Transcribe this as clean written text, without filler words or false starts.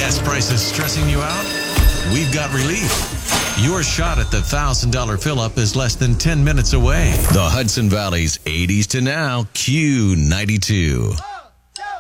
Gas prices stressing you out? We've got relief. Your shot at the $1,000 fill-up is less than 10 minutes away. The Hudson Valley's 80s to now Q92.